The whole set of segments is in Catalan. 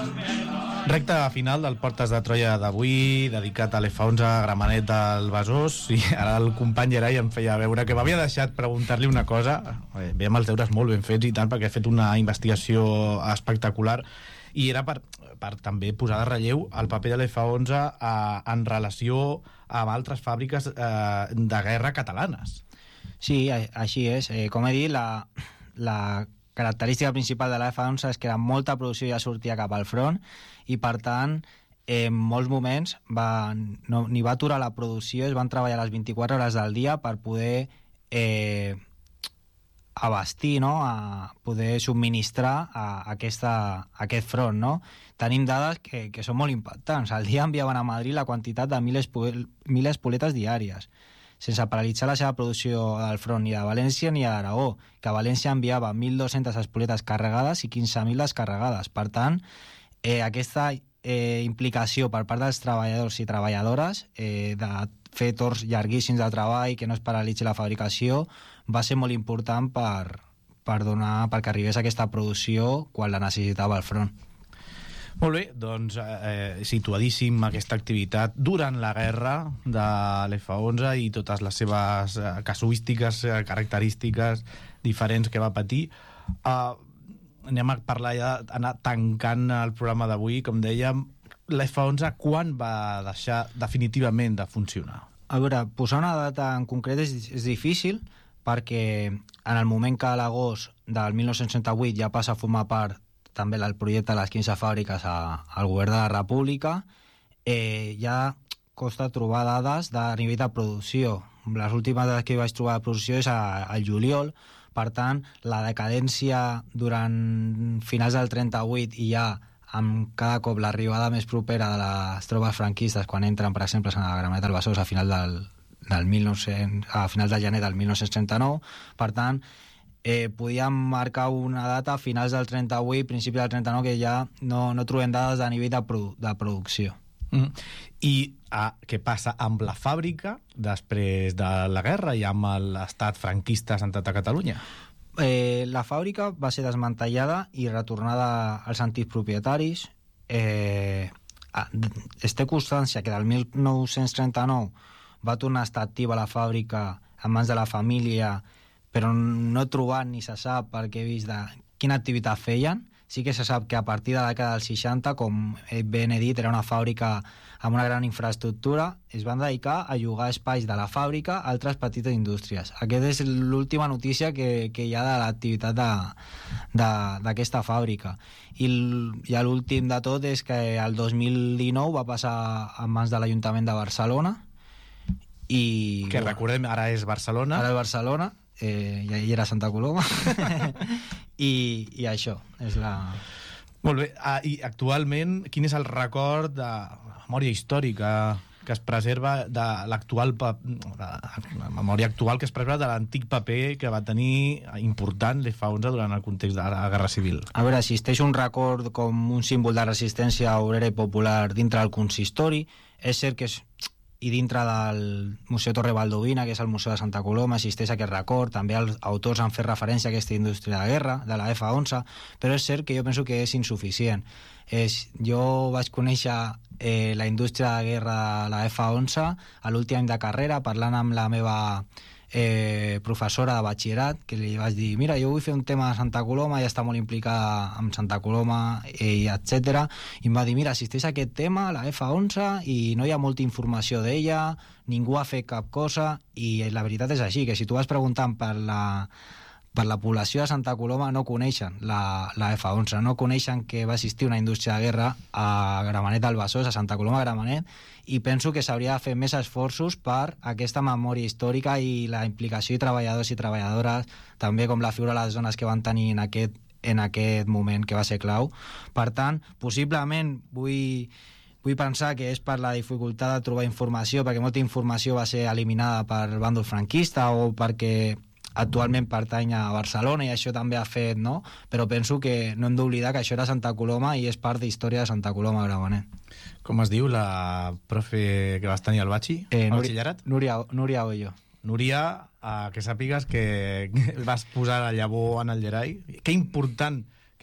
Recta final del Portes de Troia d'avui, dedicat a l'F11 Gramenet del Besòs, i ara el company Gerai em feia veure que m'havia deixat preguntar-li una cosa. Veiem els deures molt ben fets i tant, perquè he fet una investigació espectacular, i era per també posar de relleu el paper de l'F11 en relació amb altres fàbriques de guerra catalanes. Sí, així és. Com he dit, la característica principal de la F11 és que era molta producció ja sortia cap al front, i per tant en molts moments ni va aturar la producció, es van treballar les 24 hores del dia per poder abastir, no? A poder subministrar a aquest front, no? Tenim dades que són molt impactants. Al dia enviaven a Madrid la quantitat de miles poletes diàries, sense paralitzar la seva producció del front ni de València ni d'Aragó, que a València enviava 1.200 espoletes carregades i 15.000 descarregades. Per tant, aquesta implicació per part dels treballadors i treballadores de fer torns llarguíssims de treball, que no es paralitzi la fabricació, va ser molt important perquè arribés aquesta producció quan la necessitava el front. Molt bé, doncs situadíssim aquesta activitat durant la guerra de l'F11 i totes les seves casuístiques, característiques diferents que va patir. Anem a parlar ja, anar tancant el programa d'avui, com dèiem. L'F11 quan va deixar definitivament de funcionar? A veure, posar una data en concret és difícil, perquè en el moment que a l'agost del 1968 ja passa a formar part també el projecte de les 15 fàbriques al govern de la República, ja costa trobar dades de nivell de producció. Les últimes dades que vaig trobar de producció és al juliol. Per tant, la decadència durant finals del 38 i ja amb cada cop l'arribada més propera de les tropes franquistes, quan entren, per exemple, a la Gramenet del Besòs a final de gener del 1939. Per tant, podíem marcar una data a finals del 38, principi del 39, que ja no trobem dades a nivell de producció. I què passa amb la fàbrica després de la guerra i amb l'estat franquista assentat a Catalunya? La fàbrica va ser desmantellada i retornada als antics propietaris. Es té constància que del 1939 va tornar a estar activa la fàbrica en mans de la família, però no he trobat ni se sap, perquè he vist quina activitat feien. Sí que se sap que a partir de la dècada dels 60, com ben he dit, era una fàbrica amb una gran infraestructura, es van dedicar a llogar espais de la fàbrica a altres petites indústries. Aquesta és l'última notícia que hi ha de l'activitat d'aquesta fàbrica. I l'últim de tot és que el 2019 va passar en mans de l'Ajuntament de Barcelona. Que recordem, ara és Barcelona. Ara és Barcelona. Ja hi era Santa Coloma. i això és la... Molt bé, i actualment quin és el record de memòria històrica que es preserva de l'actual la memòria actual que es preserva de l'antic paper que va tenir important l'F11 durant el context de la Guerra Civil? A veure, existeix un record com un símbol de resistència obrera i popular dintre del consistori. És cert que i dintre del Museu Torre Valdovina, que és el Museu de Santa Coloma, existeix aquest record. També els autors han fet referència a aquesta indústria de guerra, de la F11, però és cert que jo penso que és insuficient. Jo vaig conèixer la indústria de guerra de la F11 a l'últim any de carrera, parlant amb la meva professora de batxillerat, que li vaig dir, mira, jo vull fer un tema de Santa Coloma, ja està molt implicada amb Santa Coloma, etc. I em va dir, mira, existeix aquest tema, la F11, i no hi ha molta informació d'ella, ningú ha fet cap cosa, i la veritat és així, que si tu vas preguntant per la població de Santa Coloma no coneixen la F11, no coneixen que va existir una indústria de guerra a Gramenet del Besòs, a Santa Coloma Gramenet, i penso que s'hauria de fer més esforços per aquesta memòria històrica i la implicació de treballadors i treballadores, també com la figura de les dones que van tenir en aquest moment, que va ser clau. Per tant, possiblement vull pensar que és per la dificultat de trobar informació, perquè molta informació va ser eliminada per bàndol franquista o perquè actualment pertany a Barcelona, i això també ha fet, no? Però penso que no hem d'oblidar que això era Santa Coloma i és part d'història de Santa Coloma Gramenet. Com es diu la profe que vas tenir al batxi? Núria Oyo. Núria, que sàpigues que vas posar la llavor en el Gerai. Que important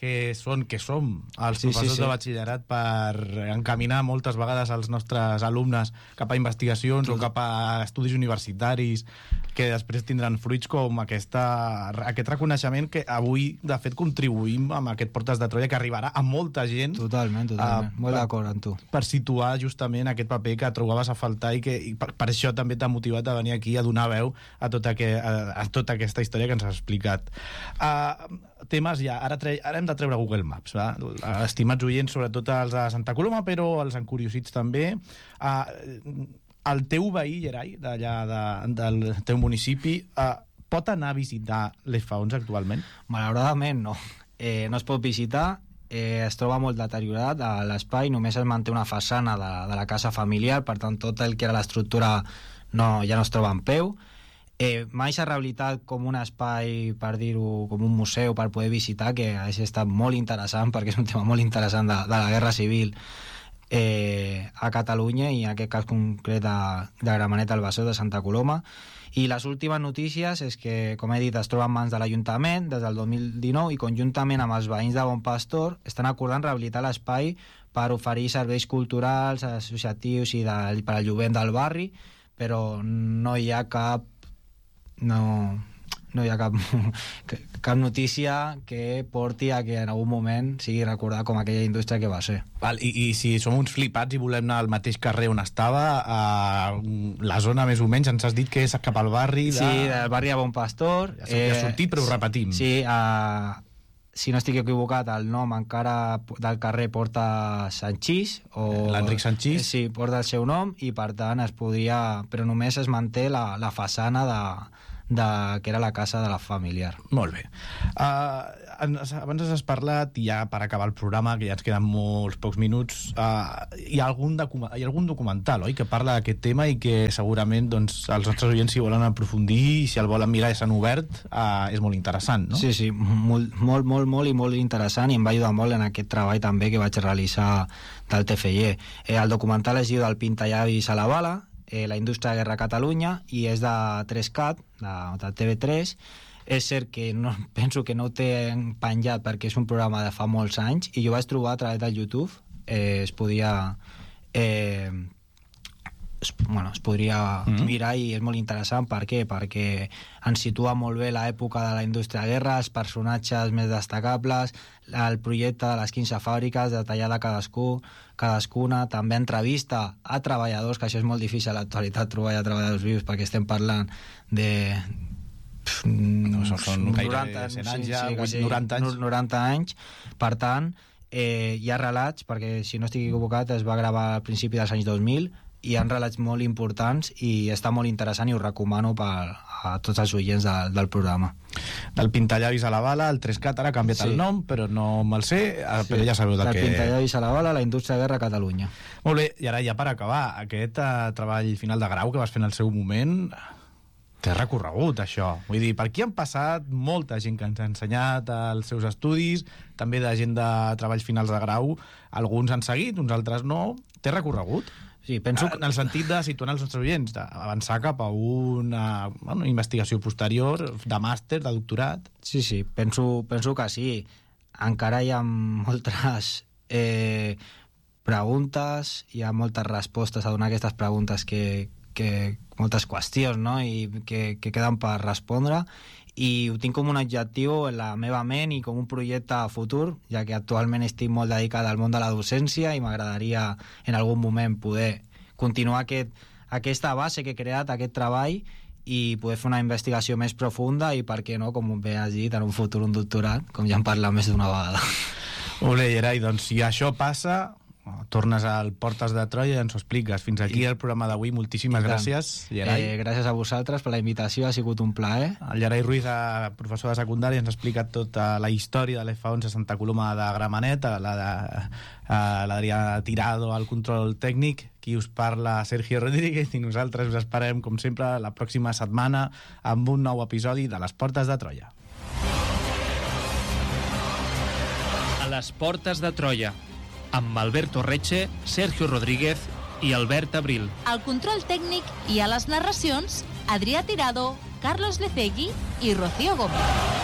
que som els professors de batxillerat per encaminar moltes vegades els nostres alumnes cap a investigacions o cap a estudis universitaris que després tindran fruits com aquest reconeixement que avui, de fet, contribuïm amb aquest Portes de Troia que arribarà a molta gent. Totalment. Molt d'acord amb tu. Per situar justament aquest paper que trobaves a faltar i per això també t'ha motivat a venir aquí a donar veu a tota aquesta història que ens has explicat. Temes ja, ara hem de treure Google Maps, estimats oients, sobretot els de Santa Coloma, però els encuriosits també. El teu veí, Gerai, d'allà del teu municipi, pot anar a visitar les Faons actualment? Malauradament no. No es pot visitar, es troba molt deteriorat a l'espai, només es manté una façana de la casa familiar, per tant tot el que era l'estructura ja no es troba en peu. Mai s'ha rehabilitat com un espai, per dir-ho, com un museu per poder visitar, que ha estat molt interessant perquè és un tema molt interessant de la Guerra Civil a Catalunya i en aquest cas concret de Gramenet al Besòs de Santa Coloma. I les últimes notícies és que, com he dit, es troba en mans de l'Ajuntament des del 2019 i conjuntament amb els veïns de Bon Pastor estan acordant rehabilitar l'espai per oferir serveis culturals, associatius i per al jovent del barri, però no hi ha cap notícia que porti a que en algun moment sigui recordada com aquella indústria que va ser. I si som uns flipats i volem anar al mateix carrer on estava, la zona més o menys ens has dit que és cap al barri Sí, del barri de Bon Pastor. Ja s'ha sortit, però ho repetim. Sí, si no estic equivocat, el nom encara del carrer porta Sanchís. L'Enric Sanchís. Sí, porta el seu nom i per tant es podria... Però només es manté la façana que era la casa de la familiar. Molt bé. Abans has parlat, i ja per acabar el programa, que ja ens queden molts pocs minuts, hi ha algun documental, oi?, que parla d'aquest tema i que segurament els nostres oients, si volen aprofundir i si el volen mirar i s'han obert, és molt interessant, no? Sí, molt i molt interessant, i em va ajudar molt en aquest treball també que vaig realitzar del TFG. El documental es diu del Pintallavis a la bala, la indústria de guerra a Catalunya, i és de 3CAT, de TV3. És cert que penso que no ho té penjat perquè és un programa de fa molts anys i jo vaig trobar a través del YouTube. Es podria mirar i és molt interessant. Per què? Perquè ens situa molt bé l'època de la indústria de guerra, els personatges més destacables, el projecte de les 15 fàbriques, detallada cadascuna, també entrevista a treballadors, que això és molt difícil a l'actualitat trobar treballadors vius perquè estem parlant de... són gairebé 100 anys ja, 90 anys. Per tant, hi ha relats, perquè si no estic equivocat es va gravar al principi dels anys 2000, i hi ha relats molt importants i està molt interessant i ho recomano a tots els oients del programa. Del Pintallavis a la bala, el 3CAT ara ha canviat el nom, però no me'l sé, però ja sabeu de què... Del Pintallavis a la bala, la indústria de guerra a Catalunya. Molt bé, i ara ja per acabar, aquest treball final de grau que vas fer en el seu moment... Té recorregut, això. Vull dir, per aquí han passat molta gent que ens ha ensenyat els seus estudis, també de gent de treballs finals de grau. Alguns han seguit, uns altres no. Té recorregut? Sí, penso... En el sentit de situar els nostres oients, d'avançar cap a una investigació posterior, de màster, de doctorat. Sí, penso que sí. Encara hi ha moltes preguntes, hi ha moltes respostes a donar a aquestes preguntes que moltes qüestions, no?, i que queden per respondre, i ho tinc com un objectiu en la meva ment i com un projecte futur, ja que actualment estic molt dedicat al món de la docència i m'agradaria en algun moment poder continuar aquesta base que he creat, aquest treball, i poder fer una investigació més profunda i, per què no, com bé has dit, en un futur un doctorat, com ja hem parlat més d'una vegada. Molt bé, Gerai, doncs si això passa... tornes al Portes de Troia i ens ho expliques. Fins aquí el programa d'avui. Moltíssimes gràcies, Gerai. Gràcies a vosaltres per la invitació, ha sigut un plaer. El Gerai Ruiz, professor de secundària, ens ha explicat tota la història de l'F11 a Santa Coloma de Gramenet, l'Adrià Tirado al control tècnic, qui us parla Sergio Rodríguez, i nosaltres us esperem, com sempre, la pròxima setmana amb un nou episodi de les Portes de Troia. A les Portes de Troia, amb Alberto Reche, Sergio Rodríguez i Albert Abril. Al control tècnic i a les narracions, Adrià Tirado, Carlos Lecegui i Rocío Gómez.